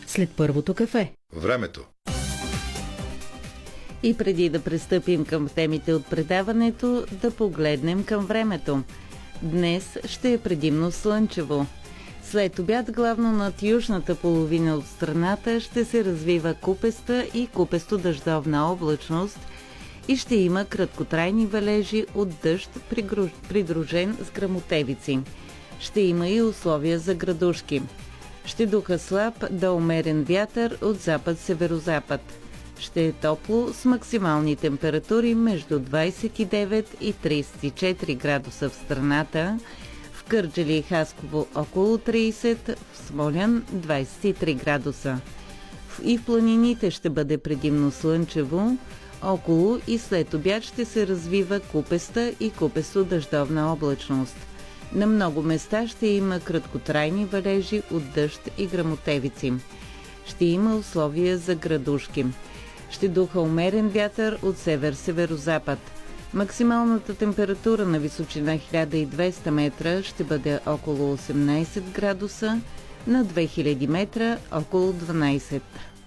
след първото кафе. Времето. И преди да пристъпим към темите от предаването, да погледнем към времето. Днес ще е предимно слънчево. След обяд главно над южната половина от страната ще се развива купеста и купесто-дъждовна облачност и ще има краткотрайни валежи от дъжд, придружен с гръмотевици. Ще има и условия за градушки. Ще духа слаб до умерен вятър от запад-северозапад. Ще е топло с максимални температури между 29 и 34 градуса в страната, в Кърджали и Хасково около 30, в Смолян 23 градуса. И в планините ще бъде предимно слънчево, около и след обяд ще се развива купеста и купесто-дъждовна облачност. На много места ще има краткотрайни валежи от дъжд и гръмотевици. Ще има условия за градушки. Ще духа умерен вятър от север-северозапад. Максималната температура на височина 1200 метра ще бъде около 18 градуса, на 2000 метра около 12.